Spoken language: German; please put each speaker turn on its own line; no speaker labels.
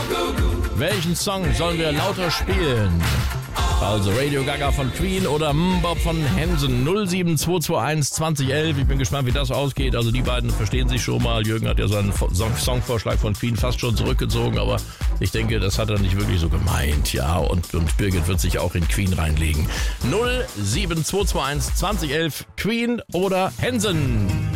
Welchen Song sollen wir lauter spielen? Also Radio Gaga von Queen oder Bob von Hansen. 07221 2011. Ich bin gespannt, wie das ausgeht. Also die beiden verstehen sich schon mal. Jürgen hat ja seinen Songvorschlag von Queen fast schon zurückgezogen, aber ich denke, das hat er nicht wirklich so gemeint. Ja, und Birgit wird sich auch in Queen reinlegen. 07221 2011. Queen oder Hansen.